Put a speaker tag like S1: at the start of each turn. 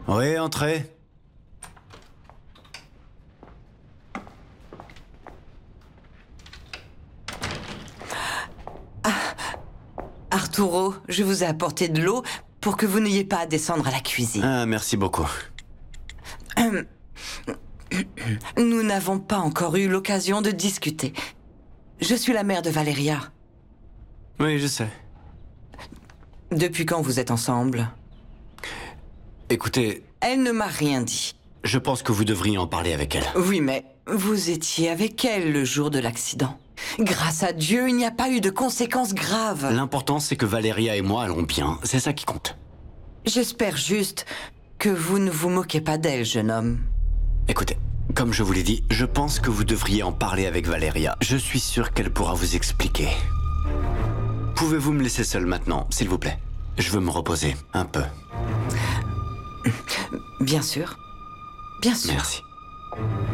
S1: Oui, entrez.
S2: Arturo, je vous ai apporté de l'eau pour que vous n'ayez pas à descendre à la cuisine.
S1: Ah, merci beaucoup.
S2: Nous n'avons pas encore eu l'occasion de discuter. Je suis la mère de Valeria.
S1: Oui, je sais.
S2: Depuis quand vous êtes ensemble?
S1: Écoutez,
S2: Elle ne m'a rien dit.
S1: je pense que vous devriez en parler avec elle.
S2: Oui, mais vous étiez avec elle le jour de l'accident. Grâce à Dieu, il n'y a pas eu de conséquences graves.
S1: L'important, c'est que Valeria et moi allons bien. C'est ça qui compte.
S2: J'espère juste que vous ne vous moquez pas d'elle, jeune homme.
S1: Écoutez, comme je vous l'ai dit, je pense que vous devriez en parler avec Valeria. Je suis sûr qu'elle pourra vous expliquer. Pouvez-vous me laisser seul maintenant, s'il vous plaît? Je veux me reposer un peu.
S2: Bien sûr. Bien sûr.
S1: Merci.